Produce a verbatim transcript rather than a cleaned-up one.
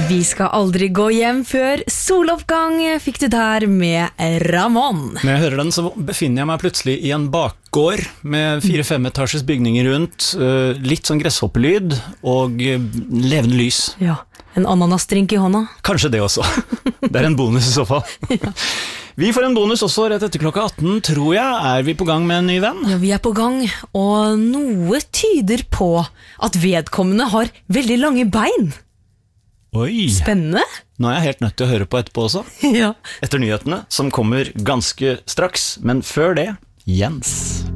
Vi skal aldri gå hjem før soloppgang, fikk du der med Ramón. Når jeg hører den, så befinner jeg meg plutselig i en bakgård med fire-fem etasjes bygninger rundt, litt sånn gresshoppelyd og levende lys. Ja, en ananasdrink i hånda. Kanskje det også. Det er en bonus i så fall. Ja. Vi får en bonus også rett etter klokka atten, tror jeg. Er vi på gang med en ny venn? Ja, vi er på gang, og noe tyder på at vedkommende har veldig lange bein. Oi. Spennende. Nå er jeg helt nødt til å høre på etterpå også. Ja. Etter nyhetene, som kommer ganske straks, men før det, Jens.